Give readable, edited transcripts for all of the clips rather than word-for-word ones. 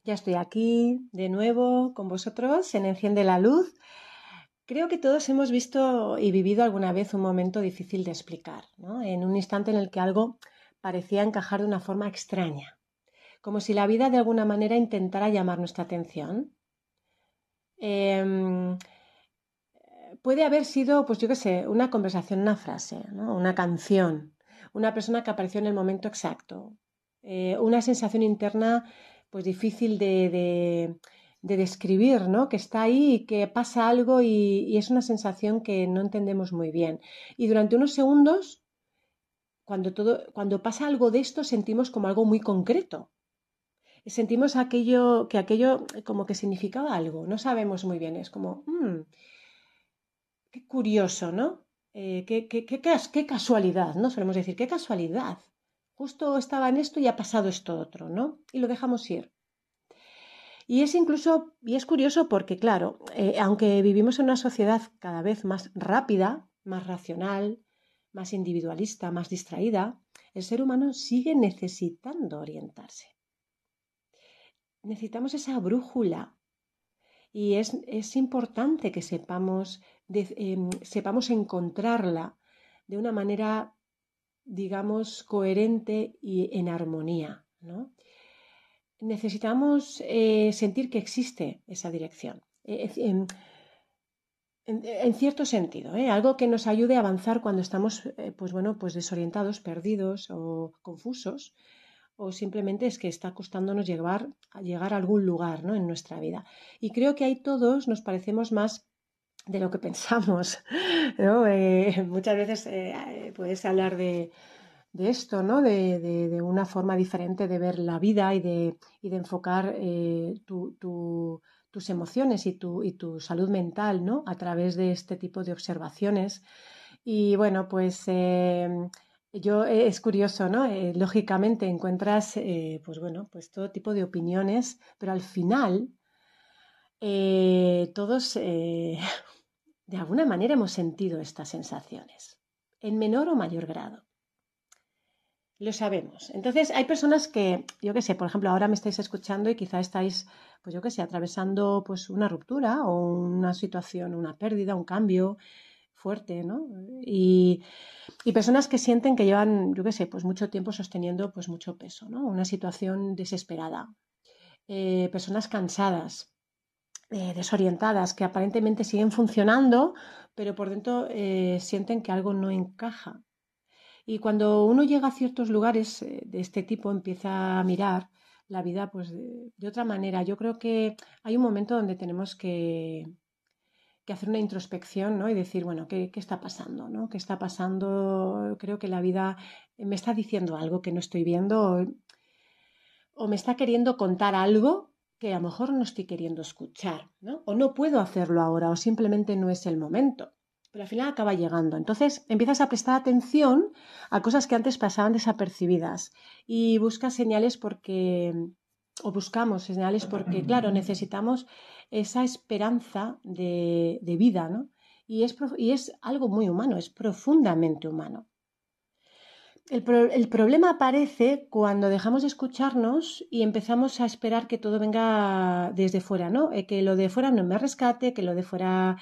Ya estoy aquí de nuevo con vosotros en Enciende la Luz. Creo que todos hemos visto y vivido alguna vez un momento difícil de explicar, ¿no? En un instante en el que algo parecía encajar de una forma extraña, como si la vida de alguna manera intentara llamar nuestra atención. Em, Puede haber sido, pues yo qué sé, una conversación, una frase, ¿no? Una canción, una persona que apareció en el momento exacto, una sensación interna, pues difícil de describir, ¿no? Que está ahí y que pasa algo y es una sensación que no entendemos muy bien. Y durante unos segundos, cuando pasa algo de esto, sentimos como algo muy concreto. Sentimos aquello como que significaba algo. No sabemos muy bien. Es como, qué curioso, ¿no? Qué casualidad, ¿no? Solemos decir, qué casualidad. Justo estaba en esto y ha pasado esto otro, ¿no? Y lo dejamos ir. Y es curioso porque, claro, aunque vivimos en una sociedad cada vez más rápida, más racional, más individualista, más distraída, el ser humano sigue necesitando orientarse. Necesitamos esa brújula. Y es importante que sepamos encontrarla de una manera, digamos, coherente y en armonía, ¿no? Necesitamos sentir que existe esa dirección, en cierto sentido, ¿eh? Algo que nos ayude a avanzar cuando estamos, pues bueno, pues desorientados, perdidos o confusos, o simplemente es que está costándonos llegar a algún lugar, ¿no? En nuestra vida. Y creo que ahí todos nos parecemos más de lo que pensamos, ¿no? Muchas veces puedes hablar de esto, ¿no? De una forma diferente de ver la vida y de enfocar tus emociones y tu salud mental, ¿no? A través de este tipo de observaciones. Y bueno, pues es curioso, ¿no? Lógicamente encuentras, pues bueno, pues todo tipo de opiniones, pero al final todos de alguna manera hemos sentido estas sensaciones, en menor o mayor grado. Lo sabemos. Entonces, hay personas que, yo qué sé, por ejemplo, ahora me estáis escuchando y quizá estáis, pues yo qué sé, atravesando pues una ruptura o una situación, una pérdida, un cambio fuerte, ¿no? Y personas que sienten que llevan, yo qué sé, pues mucho tiempo sosteniendo pues mucho peso, ¿no? Una situación desesperada. Personas cansadas, desorientadas, que aparentemente siguen funcionando, pero por dentro sienten que algo no encaja. Y cuando uno llega a ciertos lugares de este tipo, empieza a mirar la vida pues de otra manera. Yo creo que hay un momento donde tenemos que hacer una introspección, ¿no? Y decir, bueno, ¿qué está pasando? ¿No? ¿Qué está pasando? Creo que la vida me está diciendo algo que no estoy viendo o me está queriendo contar algo que a lo mejor no estoy queriendo escuchar, ¿no? O no puedo hacerlo ahora o simplemente no es el momento. Pero al final acaba llegando. Entonces empiezas a prestar atención a cosas que antes pasaban desapercibidas y buscas señales o buscamos señales porque, claro, necesitamos esa esperanza de vida, ¿no? Y es algo muy humano, es profundamente humano. El problema aparece cuando dejamos de escucharnos y empezamos a esperar que todo venga desde fuera, ¿no? Que lo de fuera no me rescate, que lo de fuera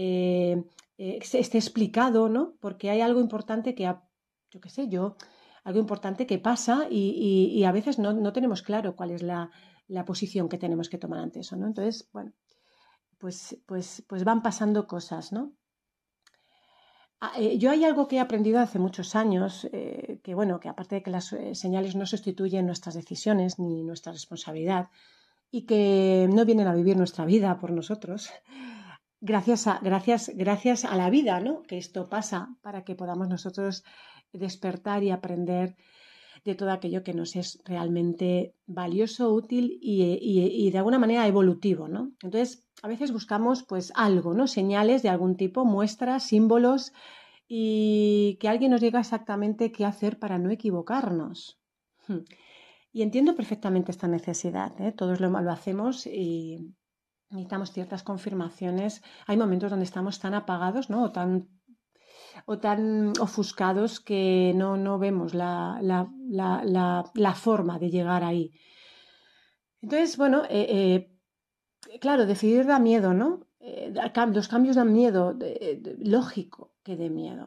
esté explicado, ¿no? Porque hay algo importante yo qué sé, algo importante que pasa y a veces no tenemos claro cuál es la posición que tenemos que tomar ante eso, ¿no? Entonces, bueno, pues van pasando cosas, ¿no? Yo hay algo que he aprendido hace muchos años, que bueno, que aparte de que las señales no sustituyen nuestras decisiones ni nuestra responsabilidad y que no vienen a vivir nuestra vida por nosotros, gracias a la vida, ¿no? Que esto pasa para que podamos nosotros despertar y aprender de todo aquello que nos es realmente valioso, útil y de alguna manera evolutivo, ¿no? Entonces, a veces buscamos pues algo, ¿no? Señales de algún tipo, muestras, símbolos y que alguien nos diga exactamente qué hacer para no equivocarnos. Y entiendo perfectamente esta necesidad, ¿eh? Todos lo hacemos y necesitamos ciertas confirmaciones. Hay momentos donde estamos tan apagados, ¿no? O tan ofuscados que no vemos la forma de llegar ahí. Entonces, bueno, claro, decidir da miedo, ¿no? Los cambios dan miedo, lógico que dé miedo.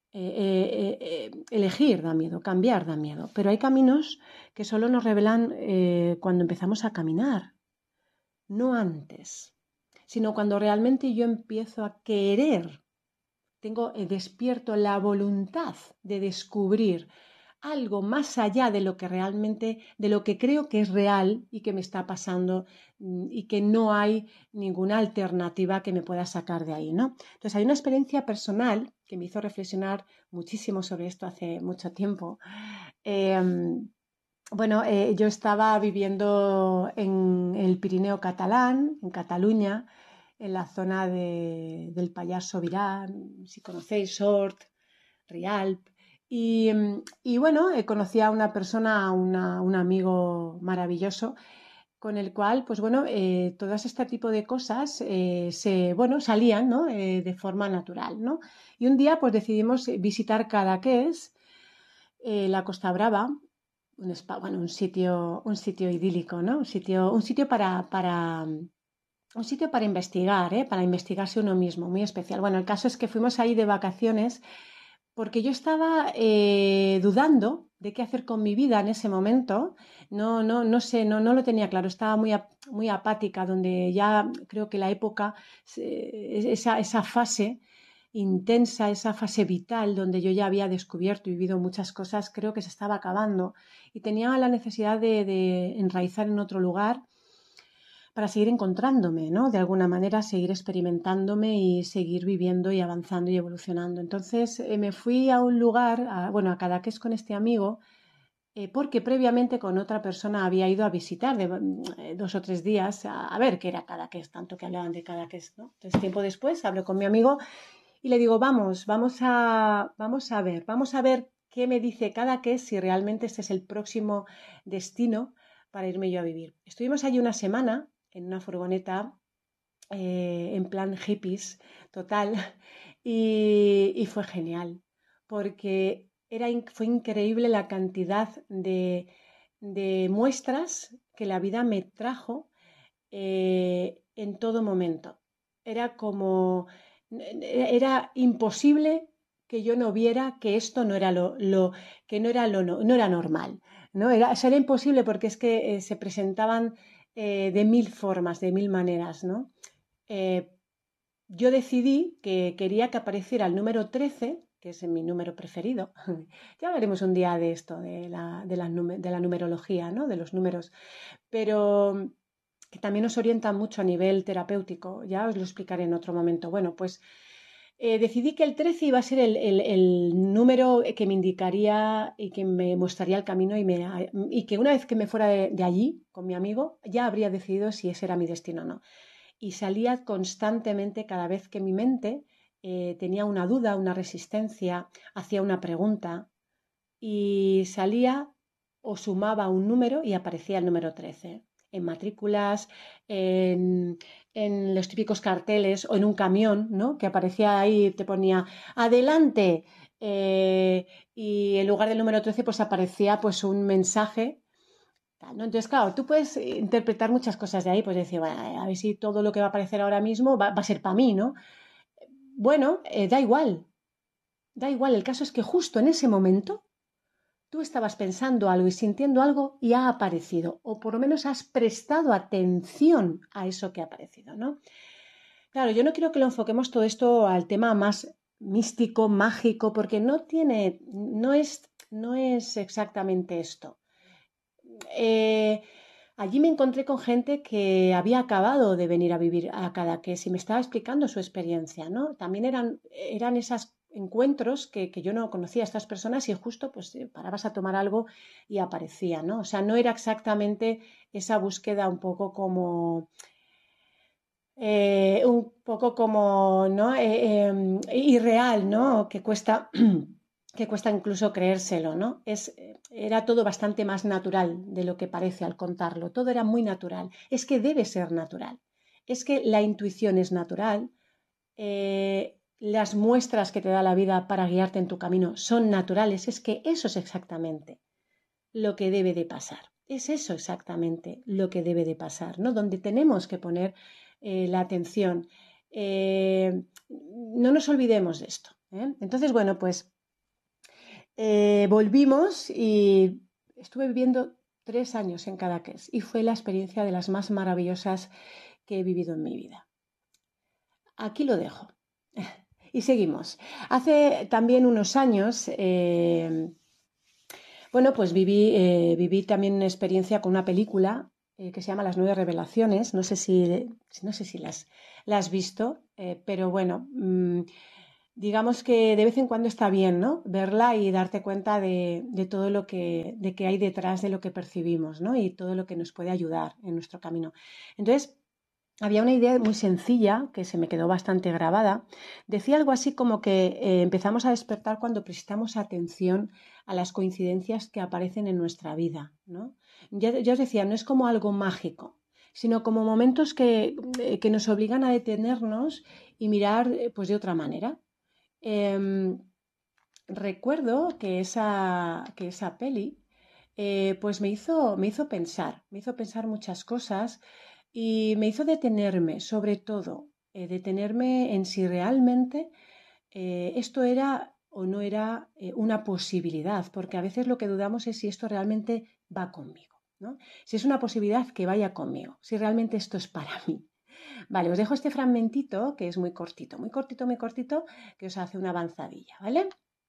Elegir da miedo, cambiar da miedo, pero hay caminos que solo nos revelan cuando empezamos a caminar, no antes, sino cuando realmente yo empiezo a querer, tengo despierto la voluntad de descubrir algo más allá de lo que realmente, de lo que creo que es real y que me está pasando y que no hay ninguna alternativa que me pueda sacar de ahí, ¿no? Entonces hay una experiencia personal que me hizo reflexionar muchísimo sobre esto hace mucho tiempo. Eh, bueno, yo estaba viviendo en el Pirineo catalán, en Cataluña, en la zona del Pallars Sobirà, si conocéis, Sort, Rialp. Y bueno, conocí a una persona, un amigo maravilloso, con el cual, pues bueno, todo este tipo de cosas bueno, salían, ¿no? De forma natural, ¿no? Y un día, pues decidimos visitar Cadaqués, la Costa Brava, bueno, un sitio idílico, ¿no? Un sitio un sitio para investigarse uno mismo, muy especial. Bueno, el caso es que fuimos ahí de vacaciones porque yo estaba dudando de qué hacer con mi vida en ese momento. No sé, no lo tenía claro. Estaba muy apática, donde ya creo que la época, esa fase intensa, esa fase vital donde yo ya había descubierto y vivido muchas cosas, creo que se estaba acabando. Y tenía la necesidad de enraizar en otro lugar para seguir encontrándome, ¿no? De alguna manera seguir experimentándome y seguir viviendo y avanzando y evolucionando. Entonces me fui a un lugar, bueno, a Cadaqués con este amigo, porque previamente con otra persona había ido a visitar 2 o 3 días a ver qué era Cadaqués, tanto que hablaban de Cadaqués, ¿no? Entonces tiempo después hablo con mi amigo y le digo, vamos a ver qué me dice Cadaqués, si realmente este es el próximo destino para irme yo a vivir. Estuvimos allí una semana en una furgoneta en plan hippies total y fue genial porque fue increíble la cantidad de muestras que la vida me trajo en todo momento. Era como, era imposible que yo no viera que esto no era que no era no era normal, ¿no? Eso era imposible porque es que se presentaban de mil formas, de mil maneras, ¿no? Eh, yo decidí que quería que apareciera el número 13, que es mi número preferido. Ya hablaremos un día de esto, de la numerología, ¿no? De los números, pero que también nos orienta mucho a nivel terapéutico. Ya os lo explicaré en otro momento. Bueno, pues decidí que el 13 iba a ser el número que me indicaría y que me mostraría el camino y que una vez que me fuera de allí con mi amigo, ya habría decidido si ese era mi destino o no. Y salía constantemente cada vez que mi mente tenía una duda, una resistencia, hacía una pregunta y salía o sumaba un número y aparecía el número 13 en matrículas, en los típicos carteles o en un camión, ¿no? Que aparecía ahí, te ponía adelante y en lugar del número 13 pues aparecía pues un mensaje. ¿No? Entonces, claro, tú puedes interpretar muchas cosas de ahí, pues decir, bueno, a ver si todo lo que va a aparecer ahora mismo va a ser para mí, ¿no? Bueno, da igual, el caso es que justo en ese momento tú estabas pensando algo y sintiendo algo y ha aparecido, o por lo menos has prestado atención a eso que ha aparecido, ¿no? Claro, yo no quiero que lo enfoquemos todo esto al tema más místico, mágico, porque no es exactamente esto. Eh, Allí me encontré con gente que había acabado de venir a vivir a Cadaqués y me estaba explicando su experiencia, ¿no? También eran esos encuentros que yo no conocía a estas personas y justo pues parabas a tomar algo y aparecía, ¿no? O sea, no era exactamente esa búsqueda un poco como, ¿no? Irreal, ¿no? Que cuesta, que cuesta incluso creérselo, ¿no? Era todo bastante más natural de lo que parece al contarlo. Todo era muy natural. Es que debe ser natural. Es que la intuición es natural. Las muestras que te da la vida para guiarte en tu camino son naturales. Es que eso es exactamente lo que debe de pasar. es eso exactamente lo que debe de pasar, ¿no? Donde tenemos que poner la atención. No nos olvidemos de esto, ¿eh? Entonces, bueno, pues volvimos y estuve viviendo 3 años en Caracas y fue la experiencia de las más maravillosas que he vivido en mi vida. Aquí lo dejo. Y seguimos. Hace también unos años, bueno, pues viví también una experiencia con una película que se llama Las Nueve Revelaciones. No sé si la has visto, pero bueno, digamos que de vez en cuando está bien, ¿no? Verla y darte cuenta de todo de que hay detrás de lo que percibimos, ¿no? Y todo lo que nos puede ayudar en nuestro camino. Entonces, había una idea muy sencilla que se me quedó bastante grabada. Decía algo así como que empezamos a despertar cuando prestamos atención a las coincidencias que aparecen en nuestra vida, ¿no? Ya os decía, no es como algo mágico, sino como momentos que nos obligan a detenernos y mirar pues de otra manera. Em, Recuerdo que esa peli pues me hizo pensar muchas cosas y me hizo detenerme, sobre todo, detenerme en si realmente esto era o no era una posibilidad, porque a veces lo que dudamos es si esto realmente va conmigo, ¿no? Si es una posibilidad que vaya conmigo, si realmente esto es para mí. Vale, os dejo este fragmentito que es muy cortito, muy cortito, muy cortito, que os hace una avanzadilla, ¿vale?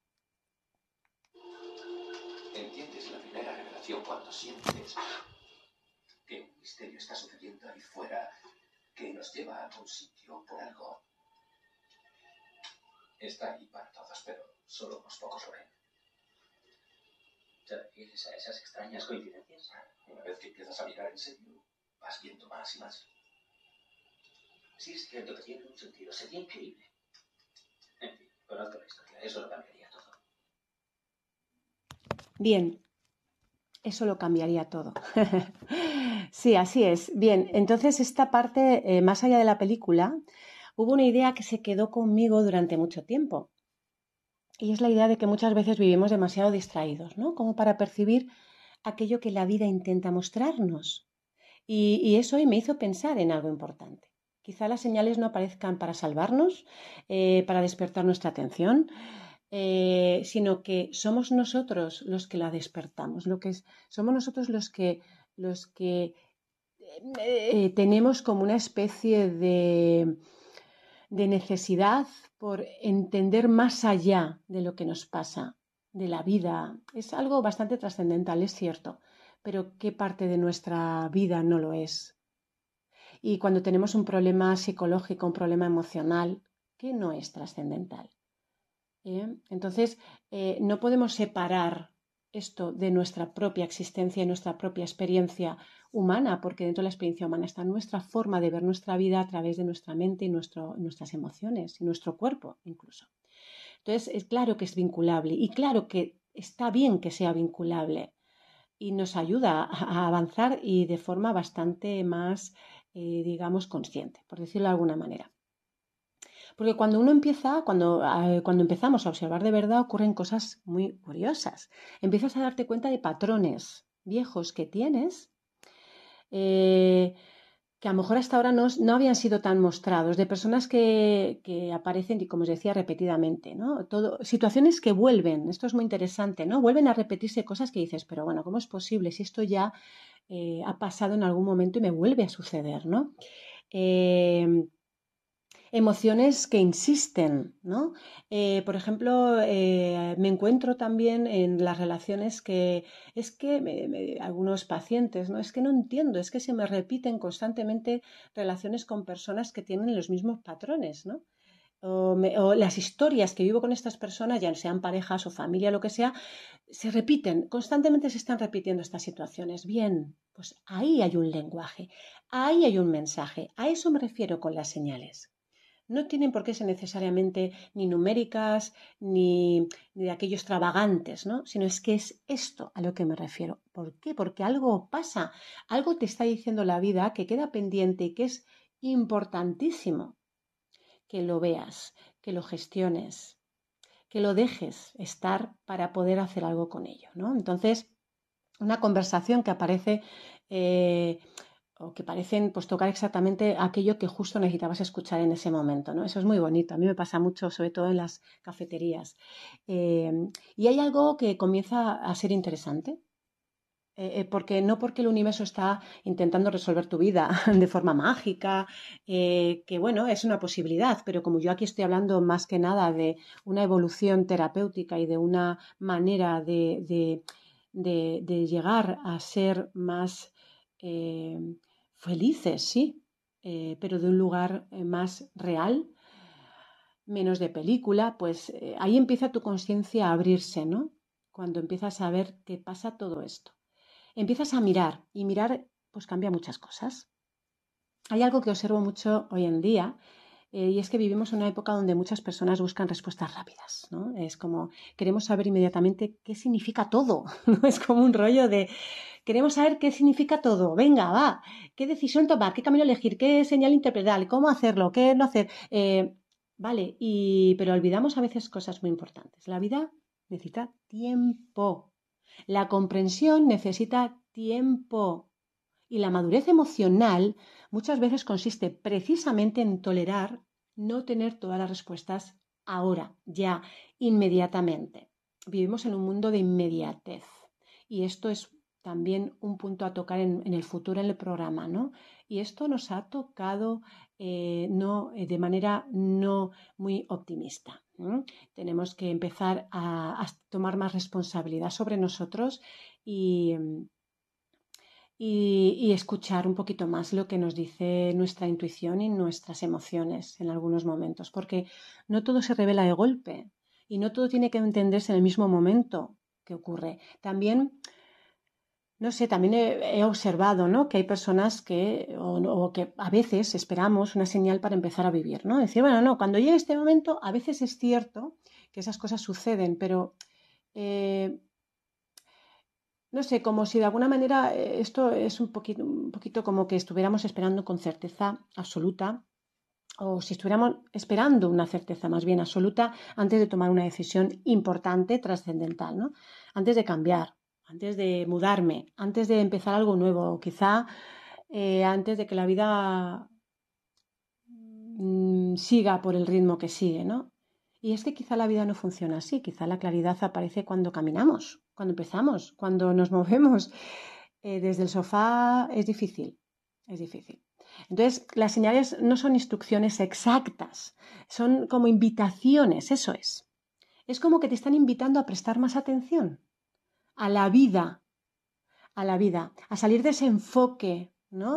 Entiendes la primera revelación cuando sientes que un misterio está sucediendo ahí fuera, que nos lleva a algún sitio por algo. Está ahí para todos, pero solo unos pocos lo ven. ¿Te refieres a esas extrañas coincidencias? Una vez que empiezas a mirar en serio, vas viendo más y más. Sí, es cierto que tiene un sentido. Sería increíble. En fin, conozco la historia. Eso lo cambiaría todo. Bien, eso lo cambiaría todo. Sí, así es. Bien, entonces esta parte, más allá de la película, hubo una idea que se quedó conmigo durante mucho tiempo. Y es la idea de que muchas veces vivimos demasiado distraídos, ¿no? Como para percibir aquello que la vida intenta mostrarnos. Y eso hoy me hizo pensar en algo importante. Quizá las señales no aparezcan para salvarnos, para despertar nuestra atención, sino que somos nosotros los que la despertamos, somos nosotros los que tenemos como una especie de necesidad por entender más allá de lo que nos pasa, de la vida. Es algo bastante trascendental, es cierto, pero ¿qué parte de nuestra vida no lo es? Y cuando tenemos un problema psicológico, un problema emocional, ¿qué no es trascendental? Entonces, no podemos separar esto de nuestra propia existencia y nuestra propia experiencia humana, porque dentro de la experiencia humana está nuestra forma de ver nuestra vida a través de nuestra mente y nuestras emociones y nuestro cuerpo incluso. Entonces, es claro que es vinculable y claro que está bien que sea vinculable y nos ayuda a avanzar y de forma bastante más, digamos, consciente, por decirlo de alguna manera. Porque cuando uno empieza, cuando empezamos a observar de verdad, ocurren cosas muy curiosas. Empiezas a darte cuenta de patrones viejos que tienes, eh, que a lo mejor hasta ahora no habían sido tan mostrados, de personas que aparecen, y como os decía, repetidamente, ¿no? Situaciones que vuelven, esto es muy interesante, ¿no? Vuelven a repetirse cosas que dices, pero bueno, ¿cómo es posible si esto ya ha pasado en algún momento y me vuelve a suceder, ¿no? Eh, Emociones que insisten, ¿no? Por ejemplo, me encuentro también en las relaciones que es que algunos pacientes, ¿no? Es que no entiendo, es que se me repiten constantemente relaciones con personas que tienen los mismos patrones, ¿no? O las historias que vivo con estas personas, ya sean parejas o familia, lo que sea, se repiten, constantemente se están repitiendo estas situaciones. Bien, pues ahí hay un lenguaje, ahí hay un mensaje, a eso me refiero con las señales. No tienen por qué ser necesariamente ni numéricas ni de aquellos extravagantes, ¿no? Sino es que es esto a lo que me refiero. ¿Por qué? Porque algo pasa, algo te está diciendo la vida que queda pendiente y que es importantísimo que lo veas, que lo gestiones, que lo dejes estar para poder hacer algo con ello, ¿no? Entonces, una conversación que aparece o que parecen pues tocar exactamente aquello que justo necesitabas escuchar en ese momento, ¿no? Eso es muy bonito, a mí me pasa mucho, sobre todo en las cafeterías. Eh, y hay algo que comienza a ser interesante, porque no porque el universo está intentando resolver tu vida de forma mágica, que bueno, es una posibilidad, pero como yo aquí estoy hablando más que nada de una evolución terapéutica y de una manera de llegar a ser más eh, felices, sí, pero de un lugar más real, menos de película, pues ahí empieza tu conciencia a abrirse, ¿no? Cuando empiezas a ver qué pasa todo esto. Empiezas a mirar y mirar pues cambia muchas cosas. Hay algo que observo mucho hoy en día y es que vivimos en una época donde muchas personas buscan respuestas rápidas, ¿no? Es como queremos saber inmediatamente qué significa todo, ¿no? Es como un rollo de queremos saber qué significa todo, venga, va, qué decisión tomar, qué camino elegir, qué señal interpretar, cómo hacerlo, qué no hacer. Vale, pero olvidamos a veces cosas muy importantes. La vida necesita tiempo. La comprensión necesita tiempo y la madurez emocional muchas veces consiste precisamente en tolerar no tener todas las respuestas ahora, ya, inmediatamente. Vivimos en un mundo de inmediatez y esto es también un punto a tocar en el futuro en el programa, ¿no? Y esto nos ha tocado de manera no muy optimista. Tenemos que empezar a tomar más responsabilidad sobre nosotros y, y escuchar un poquito más lo que nos dice nuestra intuición y nuestras emociones en algunos momentos, porque no todo se revela de golpe y no todo tiene que entenderse en el mismo momento que ocurre. También, no sé, también he observado, ¿no? Que hay personas o que a veces esperamos una señal para empezar a vivir, ¿no? Decir, bueno, no, cuando llegue este momento, a veces es cierto que esas cosas suceden, pero eh, no sé, como si de alguna manera esto es un poquito como que estuviéramos esperando con certeza absoluta, o si estuviéramos esperando una certeza más bien absoluta antes de tomar una decisión importante, trascendental, ¿no? Antes de cambiar, antes de mudarme, antes de empezar algo nuevo, o quizá antes de que la vida siga por el ritmo que sigue, ¿no? Y es que quizá la vida no funciona así, quizá la claridad aparece cuando caminamos, cuando empezamos, cuando nos movemos. Desde el sofá es difícil, es difícil. Entonces, las señales no son instrucciones exactas, son como invitaciones, eso es. Es como que te están invitando a prestar más atención a la vida, a salir de ese enfoque, ¿no?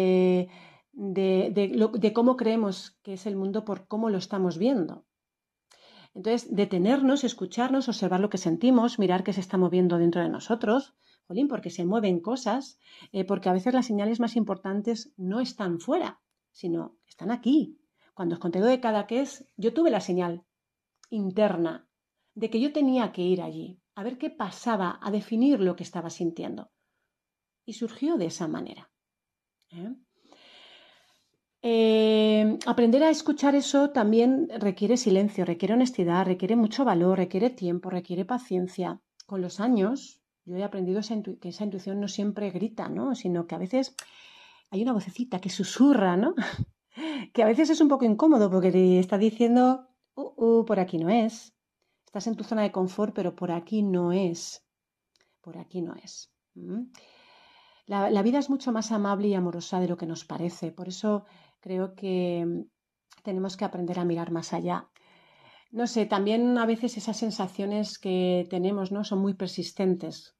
De cómo creemos que es el mundo por cómo lo estamos viendo. Entonces, detenernos, escucharnos, observar lo que sentimos, mirar qué se está moviendo dentro de nosotros, jolín, porque se mueven cosas, porque a veces las señales más importantes no están fuera, sino están aquí. Cuando os conté lo de Cadaqués, yo tuve la señal interna de que yo tenía que ir allí, a ver qué pasaba, a definir lo que estaba sintiendo. Y surgió de esa manera. ¿Eh? Aprender a escuchar eso también requiere silencio, requiere honestidad, requiere mucho valor, requiere tiempo, requiere paciencia. Con los años yo he aprendido que esa intuición no siempre grita, ¿no? Sino que a veces hay una vocecita que susurra, ¿no? Que a veces es un poco incómodo porque te está diciendo, por aquí no es. Estás en tu zona de confort, pero por aquí no es. Por aquí no es. ¿Mm? La vida es mucho más amable y amorosa de lo que nos parece. Por eso creo que tenemos que aprender a mirar más allá. No sé, también a veces esas sensaciones que tenemos, ¿no? Son muy persistentes.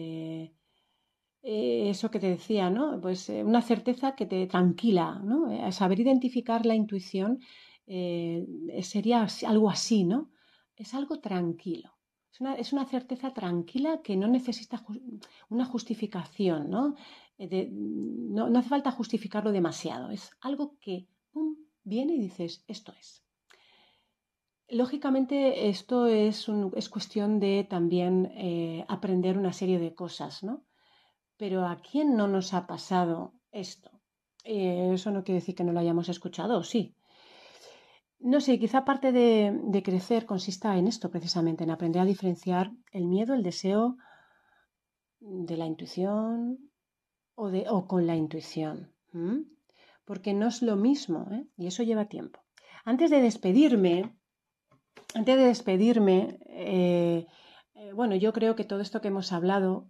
Eso que te decía, ¿no? Pues una certeza que te tranquila, ¿no? Saber identificar la intuición sería algo así, ¿no? Es algo tranquilo. Es una certeza tranquila que no necesita una justificación, ¿no? No hace falta justificarlo demasiado. Es algo que pum, viene y dices, esto es. Lógicamente, esto es cuestión de también aprender una serie de cosas, ¿no? Pero ¿a quién no nos ha pasado esto? Eso no quiere decir que no lo hayamos escuchado, ¿o sí? No sé, quizá parte de crecer consista en esto precisamente, en aprender a diferenciar el miedo, el deseo de la intuición o con la intuición. Porque no es lo mismo, ¿eh? Y eso lleva tiempo. Antes de despedirme, bueno, yo creo que todo esto que hemos hablado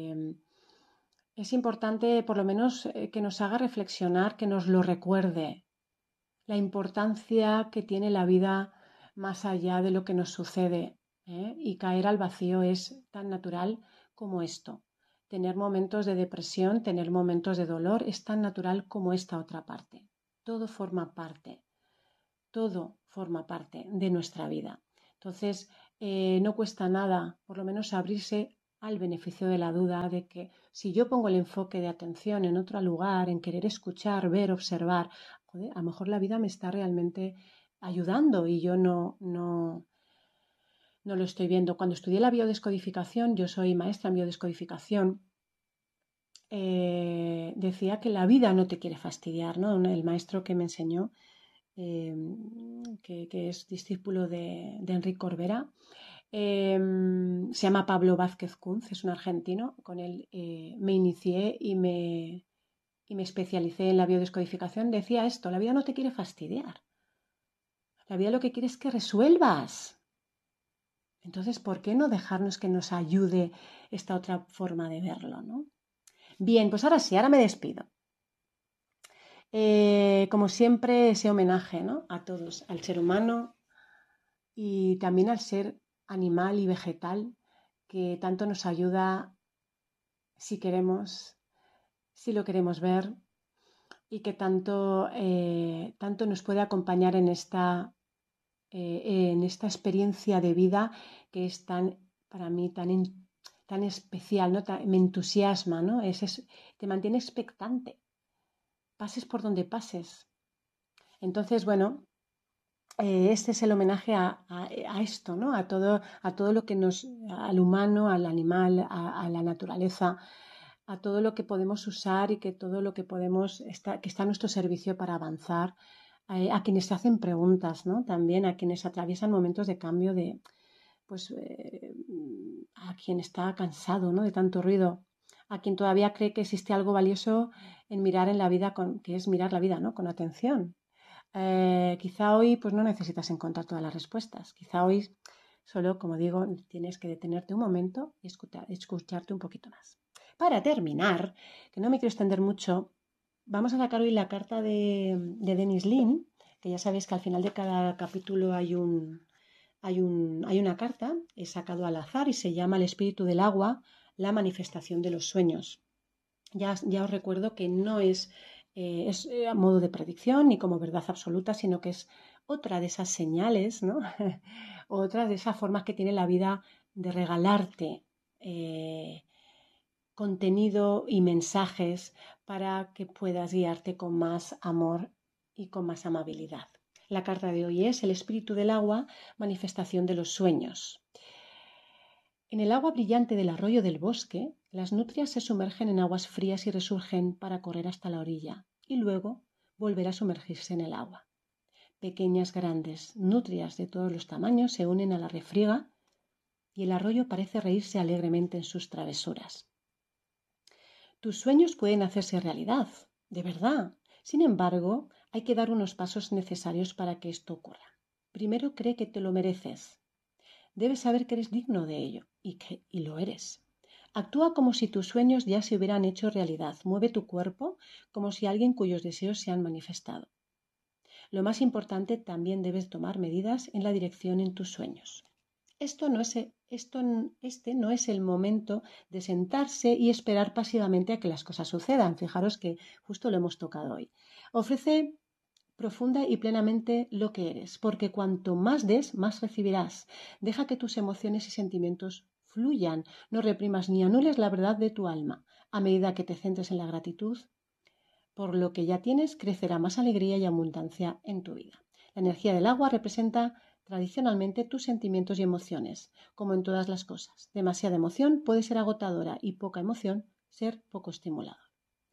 es importante por lo menos que nos haga reflexionar, que nos lo recuerde, la importancia que tiene la vida más allá de lo que nos sucede, ¿eh? Y caer al vacío es tan natural como esto. Tener momentos de depresión, tener momentos de dolor es tan natural como esta otra parte. Todo forma parte de nuestra vida. Entonces, no cuesta nada, por lo menos abrirse al beneficio de la duda de que si yo pongo el enfoque de atención en otro lugar, en querer escuchar, ver, observar, joder, a lo mejor la vida me está realmente ayudando y yo no lo estoy viendo. Cuando estudié la biodescodificación, yo soy maestra en biodescodificación, decía que la vida no te quiere fastidiar, ¿no? El maestro que me enseñó, que es discípulo de Enrique Corbera, se llama Pablo Vázquez Kunz, es un argentino. Con él me inicié y me especialicé en la biodescodificación. Decía esto: la vida no te quiere fastidiar, la vida lo que quiere es que resuelvas. Entonces, ¿por qué no dejarnos que nos ayude esta otra forma de verlo, ¿no? Bien, pues ahora sí, ahora me despido. Como siempre, ese homenaje, ¿no?, a todos, al ser humano y también al ser animal y vegetal, que tanto nos ayuda si queremos, si lo queremos ver, y que tanto nos puede acompañar en esta experiencia de vida que es para mí tan especial, ¿no? Me entusiasma, ¿no? Te mantiene expectante, pases por donde pases. Entonces, bueno, este es el homenaje a esto, ¿no? A todo lo que al humano, al animal, a la naturaleza, a todo lo que podemos usar y que todo lo que que está a nuestro servicio para avanzar, a quienes se hacen preguntas, ¿no? También a quienes atraviesan momentos de cambio, a quien está cansado, ¿no?, de tanto ruido, a quien todavía cree que existe algo valioso en mirar en la vida, que es mirar la vida, ¿no?, con atención. Quizá hoy pues no necesitas encontrar todas las respuestas. Quizá hoy solo, como digo, tienes que detenerte un momento y escucharte un poquito más. Para terminar, que no me quiero extender mucho, vamos a sacar hoy la carta de Dennis Lin, que ya sabéis que al final de cada capítulo hay una carta, he sacado al azar y se llama El espíritu del agua, la manifestación de los sueños. Ya os recuerdo que no es a modo de predicción ni como verdad absoluta, sino que es otra de esas señales, ¿no? Otra de esas formas que tiene la vida de regalarte contenido y mensajes para que puedas guiarte con más amor y con más amabilidad. La carta de hoy es El espíritu del agua, manifestación de los sueños. En el agua brillante del arroyo del bosque, las nutrias se sumergen en aguas frías y resurgen para correr hasta la orilla y luego volver a sumergirse en el agua. Pequeñas, grandes, nutrias de todos los tamaños se unen a la refriega y el arroyo parece reírse alegremente en sus travesuras. Tus sueños pueden hacerse realidad, de verdad. Sin embargo, hay que dar unos pasos necesarios para que esto ocurra. Primero, cree que te lo mereces. Debes saber que eres digno de ello y lo eres. Actúa como si tus sueños ya se hubieran hecho realidad. Mueve tu cuerpo como si alguien cuyos deseos se han manifestado. Lo más importante, también debes tomar medidas en la dirección en tus sueños. Este no es el momento de sentarse y esperar pasivamente a que las cosas sucedan. Fijaros que justo lo hemos tocado hoy. Ofrece profunda y plenamente lo que eres, porque cuanto más des, más recibirás. Deja que tus emociones y sentimientos fluyan. No reprimas ni anules la verdad de tu alma. A medida que te centres en la gratitud por lo que ya tienes, crecerá más alegría y abundancia en tu vida. La energía del agua representa tradicionalmente tus sentimientos y emociones, como en todas las cosas. Demasiada emoción puede ser agotadora y poca emoción ser poco estimulador.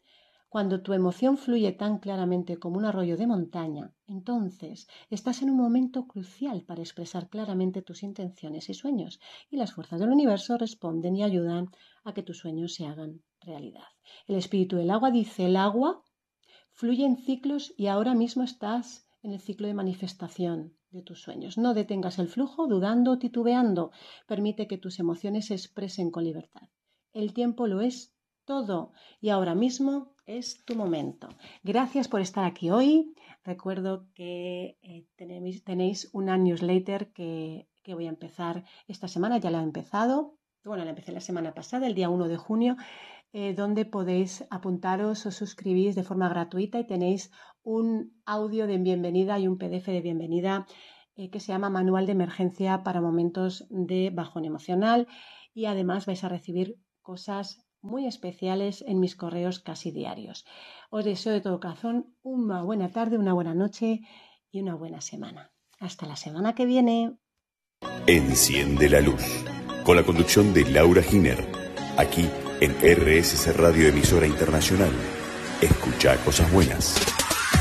Cuando tu emoción fluye tan claramente como un arroyo de montaña, entonces estás en un momento crucial para expresar claramente tus intenciones y sueños, y las fuerzas del universo responden y ayudan a que tus sueños se hagan realidad. El espíritu del agua dice: el agua fluye en ciclos y ahora mismo estás en el ciclo de manifestación de tus sueños. No detengas el flujo dudando o titubeando. Permite que tus emociones se expresen con libertad. El tiempo lo es todo y ahora mismo es tu momento. Gracias por estar aquí hoy. Recuerdo que tenéis una newsletter que voy a empezar esta semana. Ya la he empezado. Bueno, la empecé la semana pasada, el día 1 de junio. Donde podéis apuntaros o suscribís de forma gratuita y tenéis un audio de bienvenida y un PDF de bienvenida que se llama Manual de Emergencia para Momentos de Bajón Emocional, y además vais a recibir cosas muy especiales en mis correos casi diarios. Os deseo de todo corazón una buena tarde, una buena noche y una buena semana. Hasta la semana que viene. Enciende la luz, con la conducción de Laura Giner, aquí en RSC Radio, emisora internacional. Escucha cosas buenas.